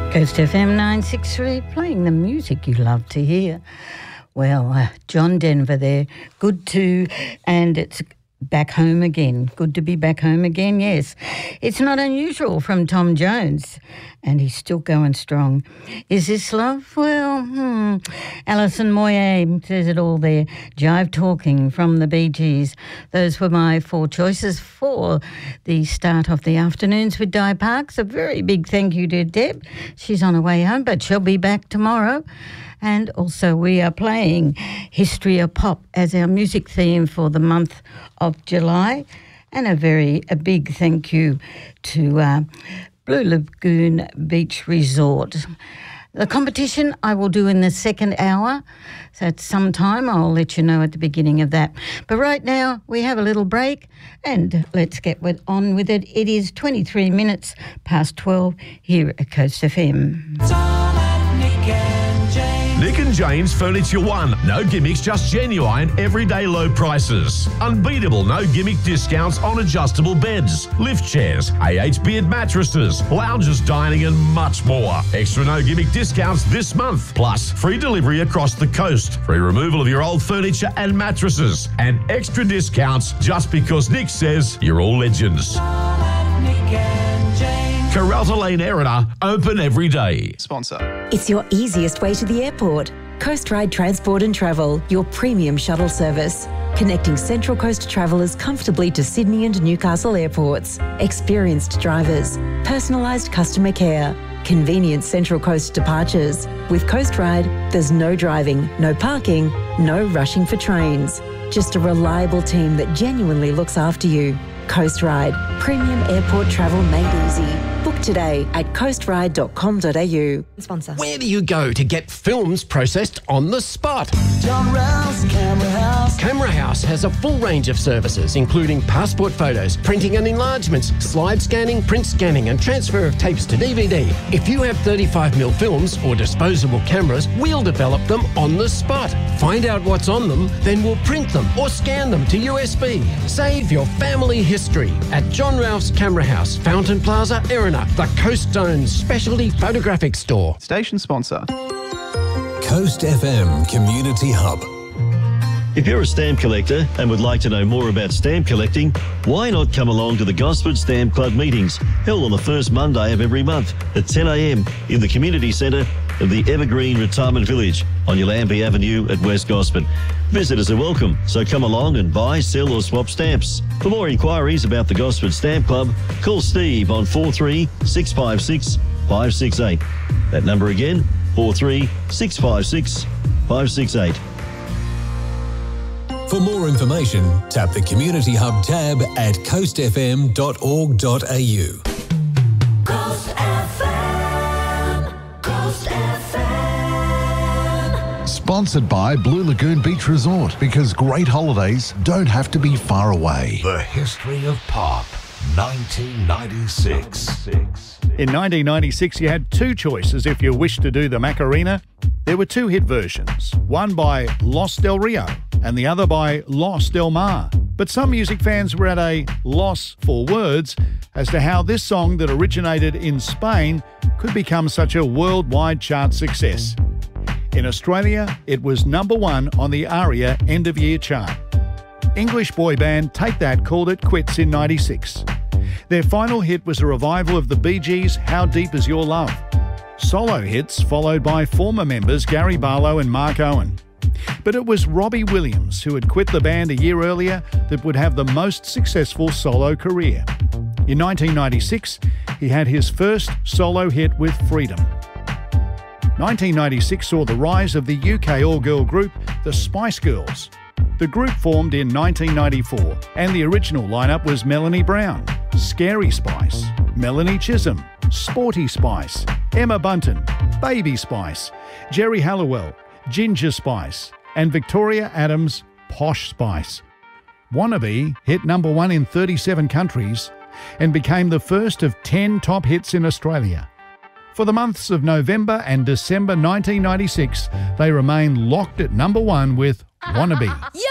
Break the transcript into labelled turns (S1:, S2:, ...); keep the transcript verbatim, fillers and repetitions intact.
S1: Coast F M nine sixty-three, playing the music you love to hear. Well, uh, John Denver there, good to, and it's back home again. Good to be back home again, yes. It's not unusual from Tom Jones, and he's still going strong. Is this love? Well, hmm. Alison Moyet says it all there. Jive Talking from the Bee Gees. Those were my four choices for the start of the afternoons with Di Parks. A very big thank you to Deb. She's on her way home, but she'll be back tomorrow. And also we are playing History of Pop as our music theme for the month of July. And a very a big thank you to uh, Blue Lagoon Beach Resort. The competition I will do in the second hour, so at some time I'll let you know at the beginning of that. But right now we have a little break and let's get on with it. It is twenty-three minutes past twelve here at Coast F M.
S2: Nick and Jane's Furniture One. No gimmicks, just genuine, everyday low prices. Unbeatable, no gimmick discounts on adjustable beds, lift chairs, A H Beard mattresses, lounges, dining and much more. Extra no gimmick discounts this month. Plus, free delivery across the coast. Free removal of your old furniture and mattresses. And extra discounts just because Nick says you're all legends. Carralta Lane Erina, open every day.
S3: Sponsor.
S4: It's your easiest way to the airport. Coast Ride Transport and Travel, your premium shuttle service. Connecting Central Coast travellers comfortably to Sydney and Newcastle airports. Experienced drivers. Personalised customer care. Convenient Central Coast departures. With Coast Ride, there's no driving, no parking, no rushing for trains. Just a reliable team that genuinely looks after you. Coast Ride, premium airport travel made easy. Book today at coast ride dot com dot a u. Sponsor.
S5: Where do you go to get films processed on the spot?
S6: John Rouse Camera House.
S5: Camera House has a full range of services, including passport photos, printing and enlargements, slide scanning, print scanning, and transfer of tapes to D V D. If you have thirty-five millimeter films or disposable cameras, we'll develop them on the spot. Find out what's on them, then we'll print them or scan them to U S B. Save your family history at John Rouse Camera House, Fountain Plaza, Erina, the Coast Zone's specialty photographic store.
S3: Station sponsor.
S7: Coast F M Community Hub.
S8: If you're a stamp collector and would like to know more about stamp collecting, why not come along to the Gosford Stamp Club meetings held on the first Monday of every month at ten a m in the community centre of the Evergreen Retirement Village on Yallambee Avenue at West Gosford. Visitors are welcome, so come along and buy, sell or swap stamps. For more inquiries about the Gosford Stamp Club, call Steve on four three six five six five six eight. That number again, four three six five six five six eight.
S7: For more information, tap the Community Hub tab at coast f m dot org dot a u.
S6: Coast F M. Coast F M.
S9: Sponsored by Blue Lagoon Beach Resort, because great holidays don't have to be far away.
S10: The History of Pop, nineteen ninety-six.
S11: In nineteen ninety-six, you had two choices if you wished to do the Macarena. There were two hit versions, one by Los Del Rio and the other by Los Del Mar. But some music fans were at a loss for words as to how this song that originated in Spain could become such a worldwide chart success. In Australia, it was number one on the ARIA end-of-year chart. English boy band Take That called it quits in ninety-six. Their final hit was a revival of the Bee Gees' How Deep Is Your Love? Solo hits followed by former members Gary Barlow and Mark Owen. But it was Robbie Williams, who had quit the band a year earlier, that would have the most successful solo career. In nineteen ninety-six, he had his first solo hit with Freedom. nineteen ninety-six saw the rise of the U K all-girl group, the Spice Girls. The group formed in nineteen ninety-four, and the original lineup was Melanie Brown, Scary Spice, Melanie Chisholm, Sporty Spice, Emma Bunton, Baby Spice, Jerry Halliwell, Ginger Spice, and Victoria Adams, Posh Spice. Wannabe hit number one in thirty-seven countries and became the first of ten top hits in Australia. For the months of November and December nineteen ninety-six, they remained locked at number one with Wannabe.
S6: Yeah!